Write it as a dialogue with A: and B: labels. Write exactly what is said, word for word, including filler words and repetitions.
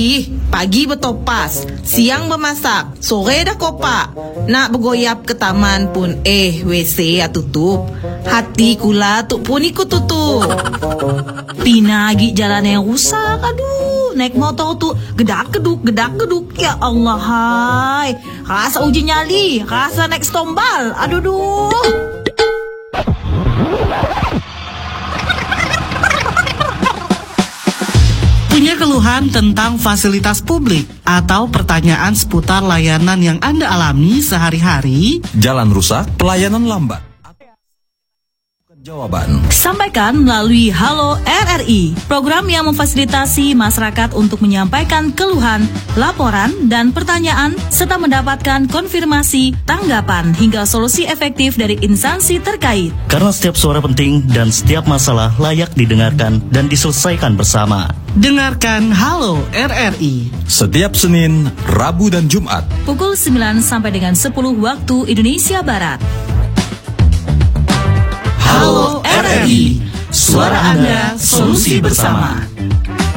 A: Ih, pagi betopas, siang memasak, sore dah kopak. Nak bergoyap ke taman pun eh W C ya tutup. Hati kula tu pun ikut tutup.
B: Pinagi jalan yang rusak, aduh. Naik motor tuh gedak-geduk, gedak-geduk. Ya Allah, hai. Rasa uji nyali, rasa naik stombal. Aduh, duh.
C: Punya keluhan tentang fasilitas publik atau pertanyaan seputar layanan yang Anda alami sehari-hari?
D: Jalan rusak, pelayanan lambat. Jawaban.
B: Sampaikan melalui Halo R R I, program yang memfasilitasi masyarakat untuk menyampaikan keluhan, laporan, dan pertanyaan, serta mendapatkan konfirmasi, tanggapan, hingga solusi efektif dari instansi terkait.
E: Karena setiap suara penting dan setiap masalah layak didengarkan dan diselesaikan bersama.
C: Dengarkan Halo R R I
D: Setiap Senin, Rabu, dan Jumat
B: Pukul sembilan sampai dengan sepuluh waktu Indonesia Barat.
C: Halo R R I, suara Anda, solusi bersama.